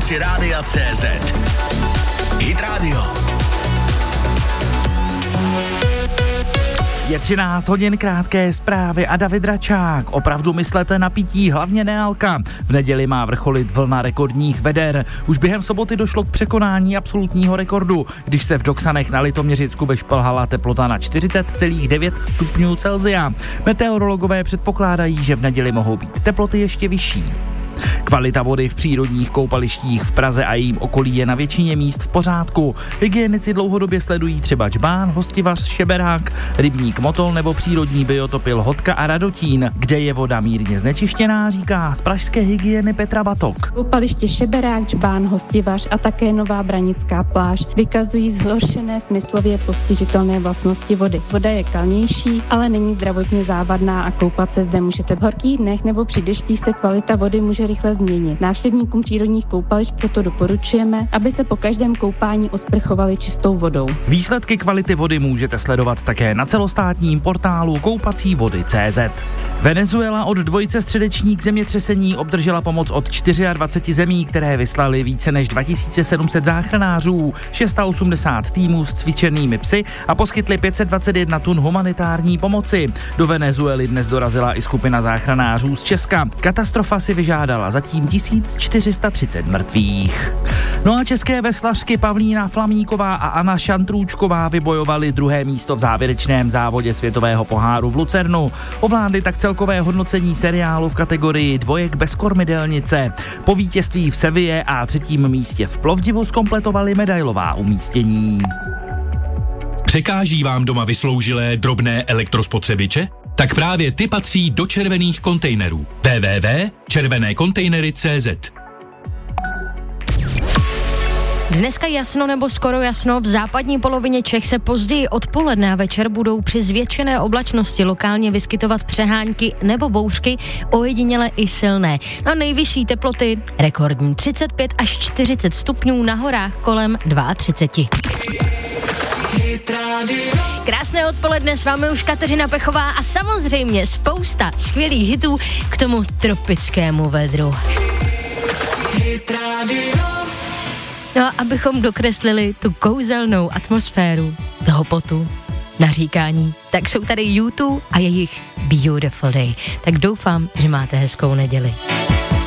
aplikaci Rádia CZ. Hit Radio. Je 13 hodin, krátké zprávy a David Račák. Opravdu myslete na pití, hlavně nealka. V neděli má vrcholit vlna rekordních veder. Už během soboty došlo k překonání absolutního rekordu, když se v Doksanech na Litoměřicku vyšplhala teplota na 40,9 stupňů Celsia. Meteorologové předpokládají, že v neděli mohou být teploty ještě vyšší. Kvalita vody v přírodních koupalištích v Praze a jejím okolí je na většině míst v pořádku. Hygienici dlouhodobě sledují třeba Džbán, Hostivař, Šeberák, rybník Motol nebo přírodní biotopy Lhotka a Radotín, kde je voda mírně znečištěná, říká z pražské hygieny Petra Batok. Koupaliště Šeberák, Džbán, Hostivař a také Nová Branická pláž vykazují zhoršené smyslově postižitelné vlastnosti vody. Voda je kalnější, ale není zdravotně závadná a koupat se zde můžete v horkých dnech nebo při deštích se kvalita vody může rychle změnit. Návštěvníkům přírodních koupališť proto doporučujeme, aby se po každém koupání osprchovali čistou vodou. Výsledky kvality vody můžete sledovat také na celostátním portálu Koupací vody.cz. Venezuela od dvojice středečník zemětřesení obdržela pomoc od 24 zemí, které vyslali více než 2700 záchranářů, 680 týmů s cvičenými psy a poskytli 521 tun humanitární pomoci. Do Venezuely dnes dorazila i skupina záchranářů z Česka. Katastrofa si vyžádala zatím 1430 mrtvých. No a české veslařky Pavlína Flamíková a Anna Šantrůčková vybojovaly druhé místo v závěrečném závodě světového poháru v Lucernu. Ovládly tak celkové hodnocení seriálu v kategorii dvojek bez kormidelnice. Po vítězství v Seville a třetím místě v Plovdivu zkompletovali medailová umístění. Překáží vám doma vysloužilé drobné elektrospotřebiče? Tak právě ty patří do červených kontejnerů. www.červenékontejnery.cz. Dneska jasno nebo skoro jasno, v západní polovině Čech se později odpoledne a večer budou při zvětšené oblačnosti lokálně vyskytovat přehánky nebo bouřky, ojediněle i silné. No a nejvyšší teploty rekordní 35 až 40 stupňů, na horách kolem 32. Krásné odpoledne, s vámi už Kateřina Pechová a samozřejmě spousta skvělých hitů k tomu tropickému vedru. No a abychom dokreslili tu kouzelnou atmosféru toho potu, naříkání, tak jsou tady U2 a jejich Beautiful Day. Tak doufám, že máte hezkou neděli.